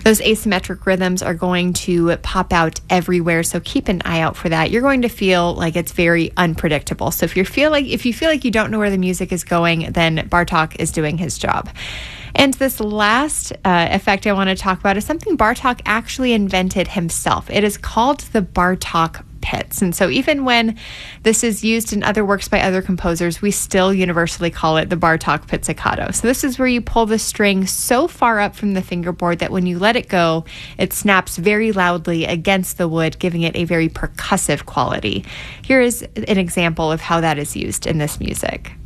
Those asymmetric rhythms are going to pop out everywhere, so keep an eye out for that. You're going to feel like it's very unpredictable. So if you feel like you don't know where the music is going, then Bartók is doing his job. And this last effect I want to talk about is something Bartók actually invented himself. It is called the Bartók pizz. And so even when this is used in other works by other composers, we still universally call it the Bartók pizzicato. So this is where you pull the string so far up from the fingerboard that when you let it go, it snaps very loudly against the wood, giving it a very percussive quality. Here is an example of how that is used in this music.